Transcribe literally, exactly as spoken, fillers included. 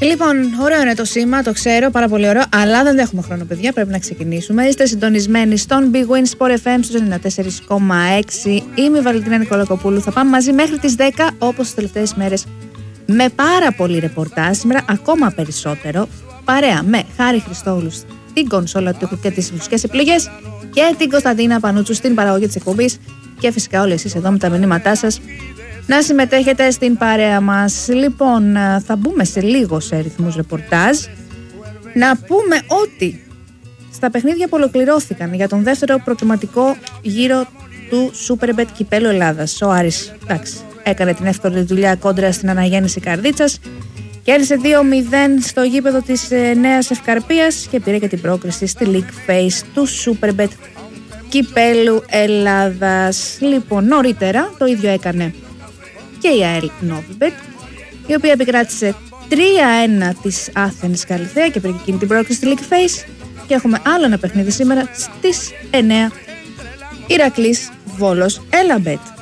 Λοιπόν, ωραίο είναι το σήμα, το ξέρω, πάρα πολύ ωραίο, αλλά δεν έχουμε χρόνο, παιδιά. Πρέπει να ξεκινήσουμε. Είστε συντονισμένοι στον Big Win Sport εφ εμ στους ενενήντα τέσσερα κόμμα έξι. Είμαι η Βαλεντίνα Νικολακοπούλου. Θα πάμε μαζί μέχρι τις δέκα, όπως τις τελευταίες μέρες, με πάρα πολύ ρεπορτάζ. Σήμερα ακόμα περισσότερο. Παρέα με Χάρη Χριστόγλου στην κονσόλα του ήχου και τις μουσικές επιλογές και την Κωνσταντίνα Πανούτσου στην παραγωγή της εκπομπής. Και φυσικά όλοι εσείς εδώ με τα μηνύματά σας να συμμετέχετε στην παρέα μας. Λοιπόν, θα μπούμε σε λίγο σε ρυθμούς ρεπορτάζ. Να πούμε ότι στα παιχνίδια που ολοκληρώθηκαν για τον δεύτερο προκριματικό γύρο του Superbet Κυπέλλου Ελλάδας, ο Άρης, εντάξει, έκανε την εύκολη δουλειά κόντρα στην αναγέννηση Καρδίτσας, κέρδισε δύο μηδέν στο γήπεδο της ε, Νέας Ευκαρπίας και πήρε και την πρόκριση στη League Phase του Superbet Κυπέλλου Ελλάδας. Λοιπόν, νωρίτερα το ίδιο έκανε και η ΑΕΛ Novibet, η οποία επικράτησε τρία ένα της Athens Καλυθέα και πήρε εκείνη την πρόκριση στη League Phase. Και έχουμε άλλο ένα παιχνίδι σήμερα στις εννέα, Ηρακλής Βόλος Έλαμπετ.